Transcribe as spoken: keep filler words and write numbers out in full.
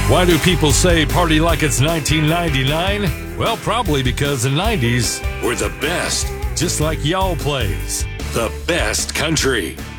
Why do people say party like it's nineteen ninety-nine? Well, probably because the nineties were the best, just like y'all plays. The best country.